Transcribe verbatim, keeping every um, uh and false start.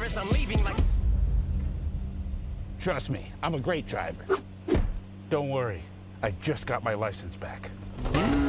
as I'm leaving like... Trust me, I'm a great driver. Don't worry, I just got my license back.